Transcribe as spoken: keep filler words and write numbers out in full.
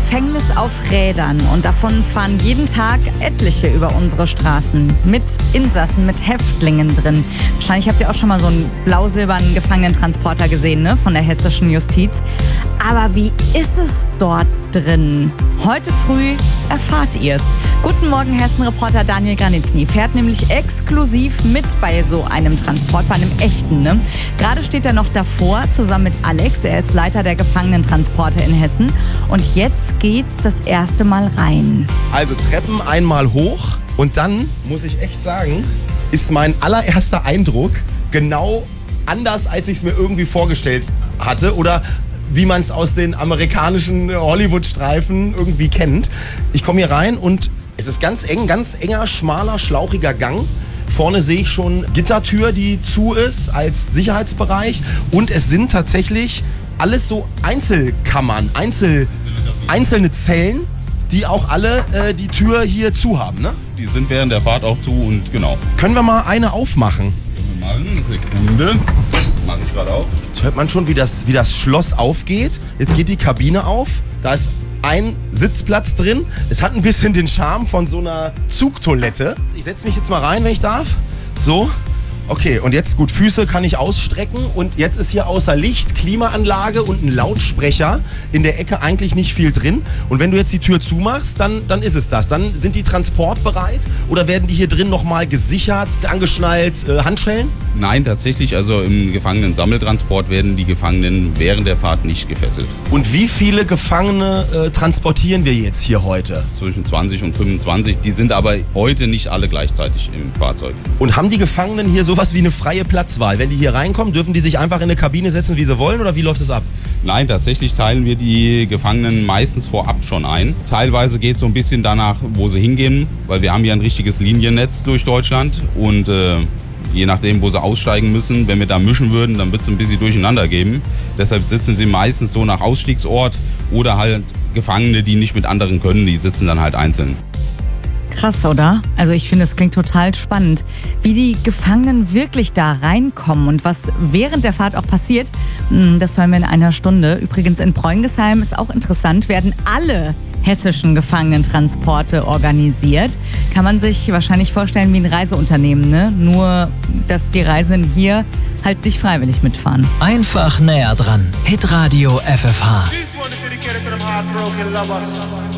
Gefängnis auf Rädern und davon fahren jeden Tag etliche über unsere Straßen. Mit Insassen, mit Häftlingen drin. Wahrscheinlich habt ihr auch schon mal so einen blau-silbernen Gefangenentransporter gesehen, ne? Von der hessischen Justiz. Aber wie ist es dort drin? Heute früh erfahrt ihr es. Guten Morgen, Hessen-Reporter Daniel Granitzny fährt nämlich exklusiv mit bei so einem Transport, bei einem echten. Ne? Gerade steht er noch davor, zusammen mit Alex. Er ist Leiter der Gefangenentransporte in Hessen. Und jetzt geht's das erste Mal rein. Also Treppen einmal hoch und dann, muss ich echt sagen, ist mein allererster Eindruck genau anders, als ich es mir irgendwie vorgestellt hatte oder wie man es aus den amerikanischen Hollywood-Streifen irgendwie kennt. Ich komme hier rein und es ist ganz eng, ganz enger, schmaler, schlauchiger Gang. Vorne sehe ich schon Gittertür, die zu ist als Sicherheitsbereich. Und es sind tatsächlich alles so Einzelkammern, Einzel, einzelne Zellen, die auch alle äh, die Tür hier zu haben, ne? Die sind während der Fahrt auch zu und genau. Können wir mal eine aufmachen? Können wir machen, Sekunde. Mach ich gerade auf. Jetzt hört man schon, wie das, wie das Schloss aufgeht. Jetzt geht die Kabine auf. Da ist ein Sitzplatz drin. Es hat ein bisschen den Charme von so einer Zugtoilette. Ich setze mich jetzt mal rein, wenn ich darf. So. Okay, und jetzt gut, Füße kann ich ausstrecken und jetzt ist hier außer Licht, Klimaanlage und ein Lautsprecher in der Ecke eigentlich nicht viel drin. Und wenn du jetzt die Tür zumachst, dann, dann ist es das. Dann sind die transportbereit oder werden die hier drin nochmal gesichert, angeschnallt, äh, Handschellen? Nein, tatsächlich, also im Gefangenen-Sammeltransport werden die Gefangenen während der Fahrt nicht gefesselt. Und wie viele Gefangene äh, transportieren wir jetzt hier heute? Zwischen zwanzig und fünfundzwanzig, die sind aber heute nicht alle gleichzeitig im Fahrzeug. Und haben die Gefangenen hier sowas wie eine freie Platzwahl? Wenn die hier reinkommen, dürfen die sich einfach in eine Kabine setzen, wie sie wollen, oder wie läuft es ab? Nein, tatsächlich teilen wir die Gefangenen meistens vorab schon ein. Teilweise geht es so ein bisschen danach, wo sie hingehen, weil wir haben ja ein richtiges Liniennetz durch Deutschland und äh, je nachdem, wo sie aussteigen müssen, wenn wir da mischen würden, dann wird es ein bisschen durcheinander geben. Deshalb sitzen sie meistens so nach Ausstiegsort oder halt Gefangene, die nicht mit anderen können, die sitzen dann halt einzeln. Krass, oder? Also ich finde, es klingt total spannend, wie die Gefangenen wirklich da reinkommen und was während der Fahrt auch passiert. Das hören wir in einer Stunde. Übrigens in Preungesheim ist auch interessant, werden alle hessischen Gefangenentransporte organisiert. Kann man sich wahrscheinlich vorstellen wie ein Reiseunternehmen, ne? Nur, dass die Reisenden hier halt nicht freiwillig mitfahren. Einfach näher dran. Hitradio F F H. This one is dedicated to them heartbroken lovers.